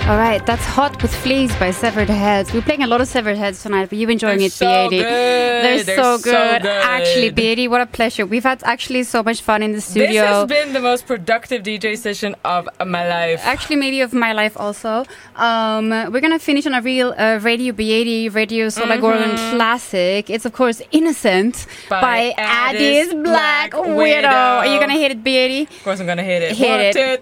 All right, that's Hot with Fleas by Severed Heads. We're playing a lot of Severed Heads tonight, but you've enjoying it, B80. They're so good. Actually, B80, what a pleasure. We've had actually so much fun in the studio. This has been the most productive DJ session of my life. Actually, maybe of my life also. We're going to finish on a real Radio B80, Radio Solar Gorgon classic. It's, of course, Innocent by Addis Black Widow. Are you going to hit it, B80? Of course I'm going to hit it. Hit it.